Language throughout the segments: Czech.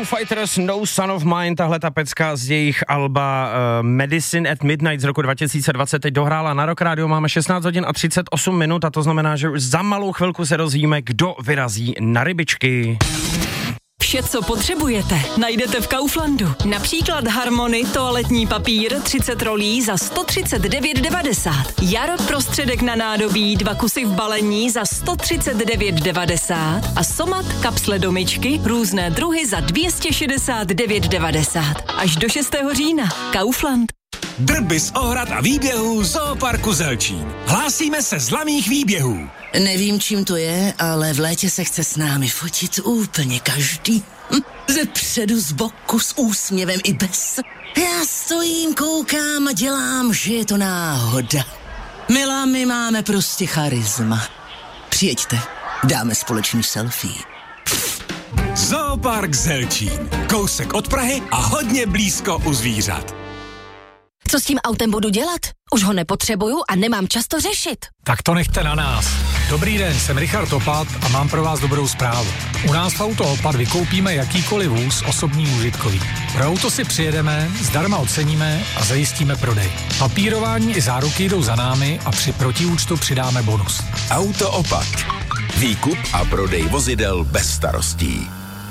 Fighters, No Son of Mine, tahle ta pecka z jejich alba Medicine at Midnight z roku 2020 teď dohrála na Rock Radio. Máme 16 hodin a 38 minut a to znamená, že už za malou chvilku se dozvíme, kdo vyrazí na rybičky. Vše, co potřebujete, najdete v Kauflandu. Například Harmony toaletní papír 30 rolí za 139,90. Jar prostředek na nádobí 2 kusy v balení za 139,90 a Somat kapsle do myčky různé druhy za 269,90. Až do 6. října. Kaufland. Drby z ohrad a výběhů Zooparku Zelčín. Hlásíme se z laných výběhů. Nevím, čím to je, ale v létě se chce s námi fotit úplně každý. Ze předu, z boku, s úsměvem i bez. Já stojím, koukám a dělám, že je to náhoda. Milá, my máme prostě charisma. Přijeďte, dáme společný selfie. Zoopark Zelčín. Kousek od Prahy a hodně blízko u zvířat. Co s tím autem budu dělat? Už ho nepotřebuju a nemám čas to řešit. Tak to nechte na nás. Dobrý den, jsem Richard Opat a mám pro vás dobrou zprávu. U nás v Auto Opat vykoupíme jakýkoliv vůz osobní užitkový. Pro auto si přijedeme, zdarma oceníme a zajistíme prodej. Papírování i záruky jdou za námi a při protiúčtu přidáme bonus. Auto Opat. Výkup a prodej vozidel bez starostí.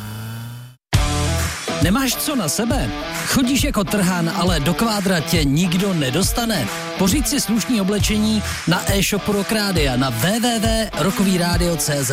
Nemáš co na sebe? Chodíš jako trhan, ale do kvádra tě nikdo nedostane. Pořiď si slušný oblečení na e-shopu Rock Rádia na www.rockovyradio.cz.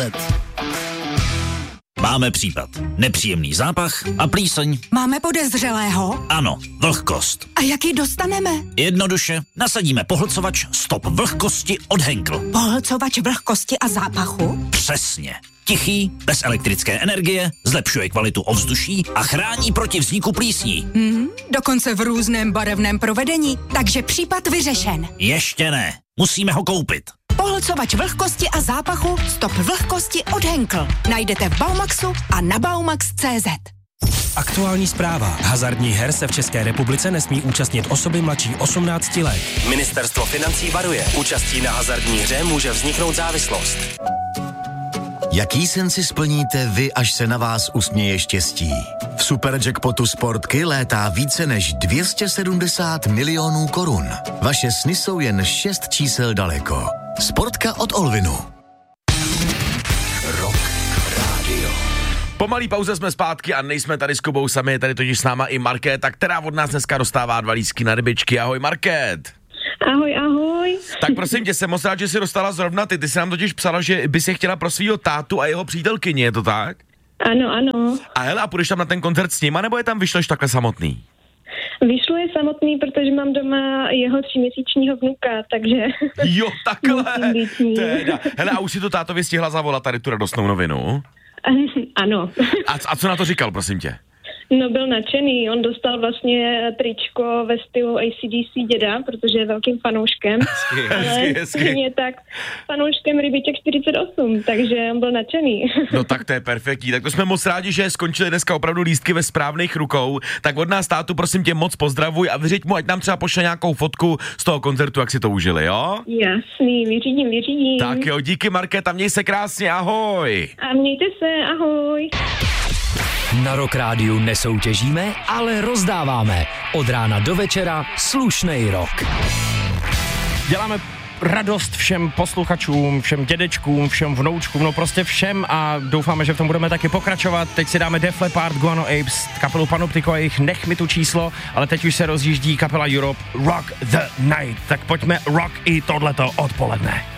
Máme případ. Nepříjemný zápach a plíseň. Máme podezřelého? Ano, vlhkost. A jak ji dostaneme? Jednoduše, nasadíme pohlcovač Stop vlhkosti od Henkel. Pohlcovač vlhkosti a zápachu? Přesně. Tichý, bez elektrické energie, zlepšuje kvalitu ovzduší a chrání proti vzniku plísní. Dokonce v různém barevném provedení, takže případ vyřešen. Ještě ne, musíme ho koupit. Pohlcovač vlhkosti a zápachu Stop vlhkosti od Henkel. Najdete v Baumaxu a na baumax.cz. Aktuální zpráva. Hazardních her se v České republice nesmí účastnit osoby mladší 18 let. Ministerstvo financí varuje. Účastí na hazardní hře může vzniknout závislost. Jaký sen si splníte vy, až se na vás usměje štěstí? V Superjackpotu Sportky létá více než 270 milionů korun. Vaše sny jsou jen 6 čísel daleko. Sportka od Olvinu. Rock Radio. Po malý pauze jsme zpátky a nejsme tady s Kubou sami, je tady totiž s náma i Markéta, která od nás dneska dostává 2 lístky na rybičky. Ahoj Markét. Ahoj, ahoj. Tak prosím tě, jsem moc rád, že jsi dostala zrovna ty jsi nám totiž psala, že by si chtěla pro svýho tátu a jeho přítelkyni, je to tak? Ano, ano. A hele, a půjdeš tam na ten koncert s nima, nebo je tam vyšleš takhle samotný? Vyšlo je samotný, protože mám doma jeho 3měsíčního vnuka, takže... Jo, takhle. Teda. Hele, a už si to tátovi stihla zavolat tady tu radostnou novinu? Ano. A co na to říkal, prosím tě? No, byl nadšený, on dostal vlastně tričko ve stylu AC/DC děda, protože je velkým fanouškem, ale stejně tak fanouškem Rybiček 48, takže on byl nadšený. No tak to je perfektní, tak to jsme moc rádi, že skončili dneska opravdu lístky ve správných rukou, tak od nás tátu prosím tě moc pozdravuj a vyřiď mu, ať nám třeba pošle nějakou fotku z toho koncertu, jak si to užili, jo? Jasný, vyřídím. Tak jo, díky Markéta, měj se krásně, ahoj. A mějte se, ahoj. Na Rock Rádiu nesoutěžíme, ale rozdáváme. Od rána do večera slušnej rock. Děláme radost všem posluchačům, všem dědečkům, všem vnoučkům, no prostě všem a doufáme, že v tom budeme taky pokračovat. Teď si dáme Def Leppard, Guano Apes, kapelu Panoptico a jejich Nech mi tu číslo, ale teď už se rozjíždí kapela Europe Rock the Night. Tak pojďme rock i tohleto odpoledne.